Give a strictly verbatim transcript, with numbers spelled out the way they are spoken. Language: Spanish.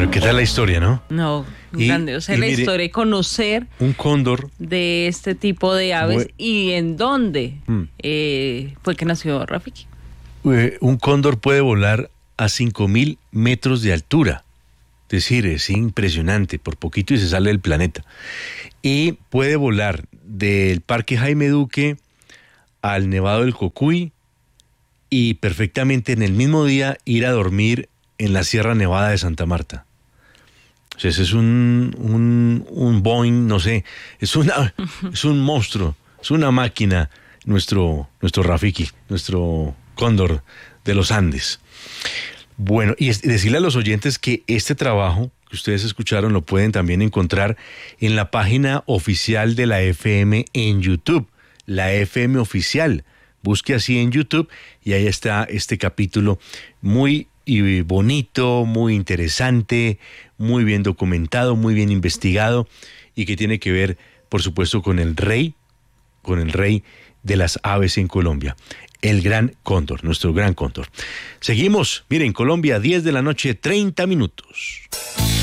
Bueno, ¿qué tal la historia, no? No, Y- grandiosa y la mire- historia y conocer Un cóndor, de este tipo de aves Bue- y en dónde Mm. eh, fue que nació Rafiki. eh, un cóndor puede volar a cinco mil metros de altura. Es decir, es impresionante, por poquito y se sale del planeta. Y puede volar del Parque Jaime Duque al Nevado del Cocuy y perfectamente en el mismo día ir a dormir en la Sierra Nevada de Santa Marta. O sea, ese es un, un, un Boeing, no sé, es, una, es un monstruo, es una máquina, nuestro, nuestro Rafiki, nuestro cóndor de los Andes. Bueno, y es- decirle a los oyentes que este trabajo que ustedes escucharon lo pueden también encontrar en la página oficial de la F M en YouTube, la F M oficial. Busque así en YouTube y ahí está este capítulo muy y bonito, muy interesante, muy bien documentado, muy bien investigado y que tiene que ver, por supuesto, con el rey, con el rey de las aves en Colombia, el gran cóndor, nuestro gran cóndor. Seguimos, miren, Colombia, diez de la noche, treinta minutos.